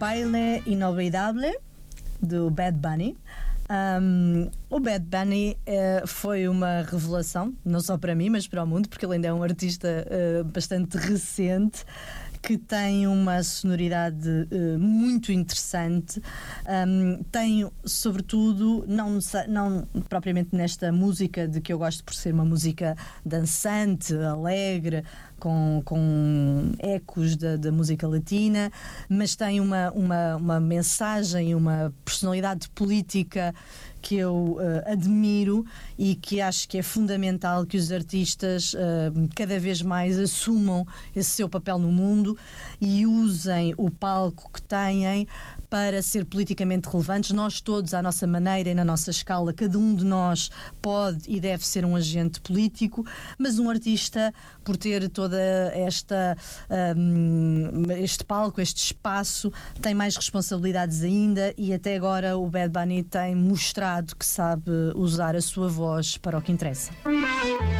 Baile Inolvidable, do Bad Bunny. O Bad Bunny foi uma revelação, não só para mim, mas para o mundo, porque ele ainda é um artista bastante recente, que tem uma sonoridade muito interessante. Tem, sobretudo, não propriamente nesta música, de que eu gosto por ser uma música dançante, alegre, com ecos da música latina, mas tem uma mensagem, uma personalidade política que eu admiro e que acho que é fundamental que os artistas cada vez mais assumam esse seu papel no mundo e usem o palco que têm para ser politicamente relevantes. Nós todos, à nossa maneira e na nossa escala, cada um de nós pode e deve ser um agente político, mas um artista, por ter toda este palco, este espaço, tem mais responsabilidades ainda, e até agora o Bad Bunny tem mostrado que sabe usar a sua voz para o que interessa.